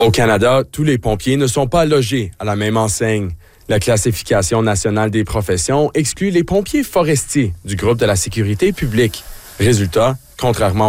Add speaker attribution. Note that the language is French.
Speaker 1: Au Canada, tous les pompiers ne sont pas logés à la même enseigne. La classification nationale des professions exclut les pompiers forestiers du groupe de la sécurité publique. Résultat, contrairement